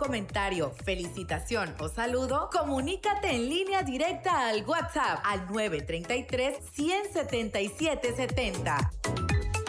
comentario, felicitación o saludo, comunícate en línea directa al WhatsApp al 933 177 70.